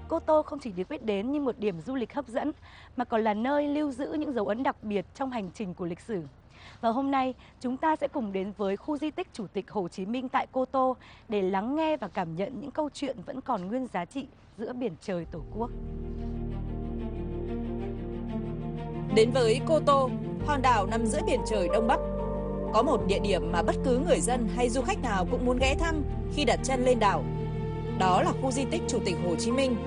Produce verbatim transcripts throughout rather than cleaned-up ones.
Cô Tô không chỉ được biết đến như một điểm du lịch hấp dẫn, mà còn là nơi lưu giữ những dấu ấn đặc biệt trong hành trình của lịch sử. Và hôm nay, chúng ta sẽ cùng đến với khu di tích Chủ tịch Hồ Chí Minh tại Cô Tô để lắng nghe và cảm nhận những câu chuyện vẫn còn nguyên giá trị giữa biển trời Tổ quốc. Đến với Cô Tô, hòn đảo nằm giữa biển trời Đông Bắc, có một địa điểm mà bất cứ người dân hay du khách nào cũng muốn ghé thăm khi đặt chân lên đảo. Đó là khu di tích Chủ tịch Hồ Chí Minh.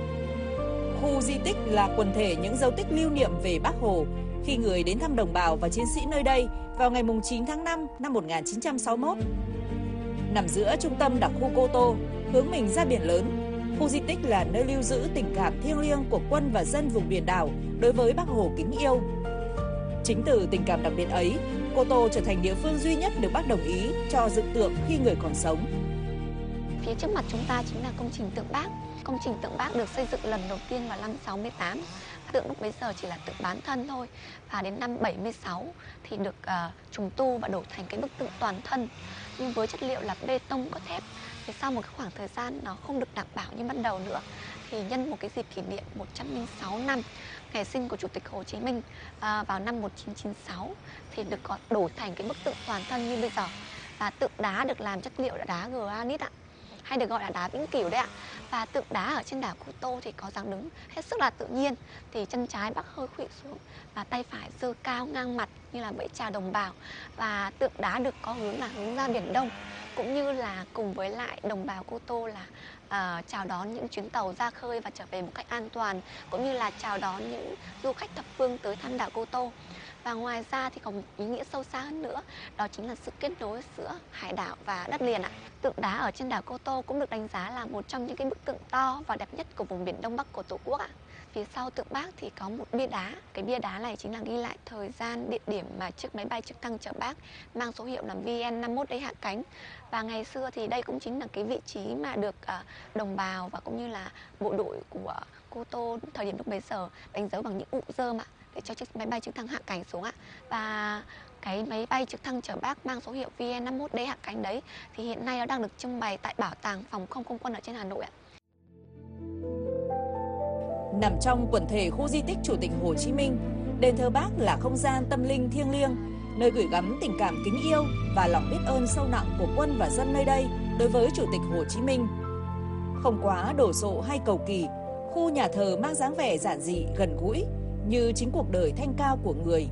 Khu di tích là quần thể những dấu tích lưu niệm về Bác Hồ khi người đến thăm đồng bào và chiến sĩ nơi đây vào ngày chín tháng năm năm một nghìn chín trăm sáu mươi mốt. Nằm giữa trung tâm đặc khu Cô Tô, hướng mình ra biển lớn, khu di tích là nơi lưu giữ tình cảm thiêng liêng của quân và dân vùng biển đảo đối với Bác Hồ kính yêu. Chính từ tình cảm đặc biệt ấy, Cô Tô trở thành địa phương duy nhất được Bác đồng ý cho dựng tượng khi người còn sống. Phía trước mặt chúng ta chính là công trình tượng Bác. Công trình tượng Bác được xây dựng lần đầu tiên vào năm sáu mươi tám. Tượng lúc bấy giờ chỉ là tượng bán thân thôi. Và đến năm bảy mươi sáu thì được uh, trùng tu và đổi thành cái bức tượng toàn thân. Nhưng với chất liệu là bê tông có thép. Thì sau một cái khoảng thời gian nó không được đảm bảo như ban đầu nữa. Thì nhân một cái dịp kỷ niệm một trăm lẻ sáu năm ngày sinh của Chủ tịch Hồ Chí Minh uh, vào năm một nghìn chín trăm chín mươi sáu thì được đổi thành cái bức tượng toàn thân như bây giờ. Và tượng đá được làm chất liệu là đá granite ạ, hay được gọi là đá vĩnh cửu đấy ạ. Và tượng đá ở trên đảo Cô Tô thì có dáng đứng hết sức là tự nhiên, thì chân trái Bác hơi khuỵu xuống và tay phải giơ cao ngang mặt như là vẫy chào đồng bào. Và tượng đá được có hướng là hướng ra biển Đông, cũng như là cùng với lại đồng bào Cô Tô là uh, chào đón những chuyến tàu ra khơi và trở về một cách an toàn, cũng như là chào đón những du khách thập phương tới thăm đảo Cô Tô. Và ngoài ra thì còn một ý nghĩa sâu xa hơn nữa, đó chính là sự kết nối giữa hải đảo và đất liền ạ. Tượng đá ở trên đảo Cô Tô cũng được đánh giá là một trong những cái bức tượng to và đẹp nhất của vùng biển Đông Bắc của Tổ quốc ạ. Phía sau tượng Bác thì có một bia đá. Cái bia đá này chính là ghi lại thời gian, địa điểm mà chiếc máy bay trực thăng chở Bác mang số hiệu là V N năm mươi mốt đấy hạ cánh. Và ngày xưa thì đây cũng chính là cái vị trí mà được đồng bào và cũng như là bộ đội của Cô Tô thời điểm lúc bấy giờ đánh dấu bằng những ụ rơm ạ, để cho chiếc máy bay trực thăng hạ cánh xuống ạ. Và cái máy bay trực thăng chở Bác mang số hiệu V N năm mươi mốt đấy hạ cánh đấy thì hiện nay nó đang được trưng bày tại Bảo tàng Phòng không Không quân ở trên Hà Nội ạ. Nằm trong quần thể khu di tích Chủ tịch Hồ Chí Minh, đền thờ Bác là không gian tâm linh thiêng liêng, nơi gửi gắm tình cảm kính yêu và lòng biết ơn sâu nặng của quân và dân nơi đây đối với Chủ tịch Hồ Chí Minh. Không quá đồ sộ hay cầu kỳ, khu nhà thờ mang dáng vẻ giản dị, gần gũi như chính cuộc đời thanh cao của người.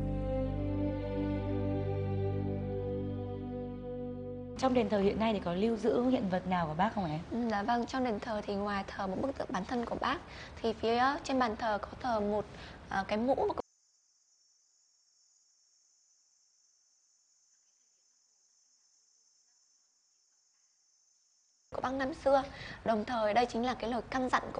Trong đền thờ hiện nay thì có lưu giữ hiện vật nào của Bác không ạ? Ừ, dạ vâng, trong đền thờ thì ngoài thờ một bức tượng bán thân của Bác thì phía trên bàn thờ có thờ một uh, cái mũ của Bác năm xưa. Đồng thời đây chính là cái lời căn dặn của